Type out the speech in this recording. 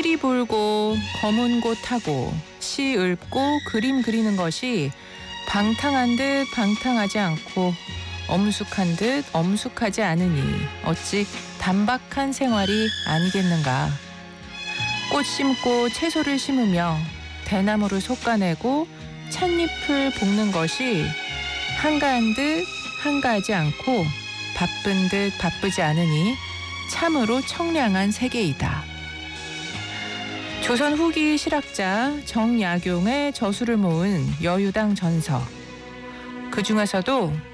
피리 불고 검은 곳 타고 시 읊고 그림 그리는 것이 방탕한 듯 방탕하지 않고 엄숙한 듯 엄숙하지 않으니 어찌 단박한 생활이 아니겠는가. 꽃 심고 채소를 심으며 대나무를 솎아내고 찻잎을 볶는 것이 한가한 듯 한가하지 않고 바쁜 듯 바쁘지 않으니 참으로 청량한 세계이다. 조선 후기 실학자 정약용의 저수를 모은 여유당 전서. 그 중에서도